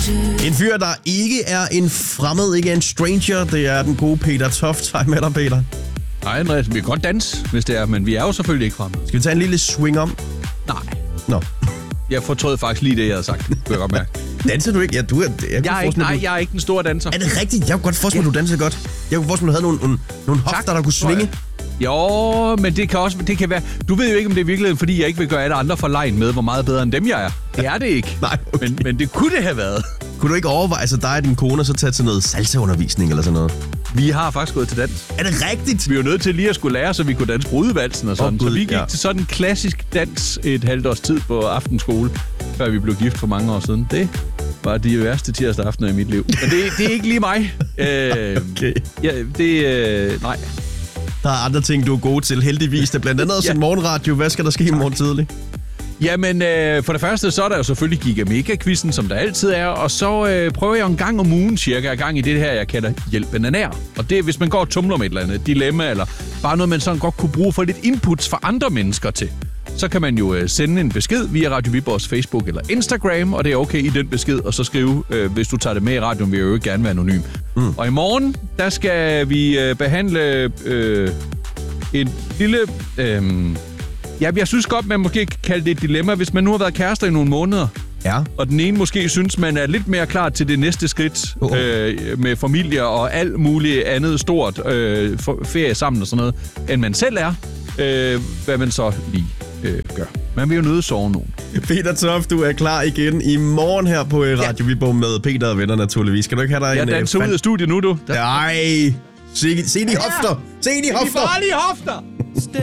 En fyr, der ikke er en fremmed, ikke er en stranger, det er den gode Peter Toft. Hej med dig, Peter. Nej, Andreas, vi kan godt danse, hvis det er, men vi er jo selvfølgelig ikke fremme. Skal vi tage en lille swing om? Nej. Nå. Jeg fortrød faktisk lige det, jeg havde sagt. Kunne jeg godt mærke. Danser du ikke? Ja, du er... Jeg er ikke den store danser. Er det rigtigt? Jeg kunne godt forestille mig, at du dansede godt. Jeg kunne forestille mig, at du havde nogle hofter, der kunne svinge. Jo, men det kan være... Du ved jo ikke, om det er virkeligheden, fordi jeg ikke vil gøre alle andre for legen med, hvor meget bedre end dem jeg er. Det er det ikke. Nej, okay. Men det kunne det have været. Kunne du ikke overveje, altså dig og din kone, så tage til noget salsa-undervisning eller sådan noget? Vi har faktisk gået til dans. Er det rigtigt? Vi var nødt til lige at skulle lære, så vi kunne danse brudevalsen og sådan. Så vi gik til sådan en klassisk dans et halvt års tid på aftenskole, før vi blev gift for mange år siden. Det var de værste tirsdag aftener i mit liv. Men det er ikke lige mig. Okay. Ja, nej. Der er andre ting, du er god til, heldigvis. Det er blandt andet også en morgenradio. Hvad skal der ske i morgen tidlig? Jamen, for det første, så er der jo selvfølgelig Giga-Mega-quizzen, som der altid er. Og så prøver jeg en gang om ugen cirka gang i det her, jeg kalder hjælpende nær. Og det er, hvis man går og tumler med et eller andet dilemma, eller bare noget, man sådan godt kunne bruge for lidt inputs fra andre mennesker til. Så kan man jo sende en besked via Radio Viborgs Facebook eller Instagram, og det er okay i den besked, og så skrive, hvis du tager det med i radioen, vil jeg jo ikke gerne være anonym. Og i morgen, der skal vi behandle en lille... jeg synes godt, man måske kan kalde det et dilemma, hvis man nu har været kærester i nogle måneder. Ja. Og den ene måske synes, man er lidt mere klar til det næste skridt med familie og alt muligt andet stort, ferie sammen og sådan noget, end man selv er. Hvad man så lige gør. Man vil jo nødt at sove nogen. Peter Toft, du er klar igen i morgen her på Radio Viborg med Peter og venner naturligvis. Skal du ikke have dig en... Jeg danser ud af studiet nu, du. Nej! Se de hofter! Se de hofter! De farlige hofter!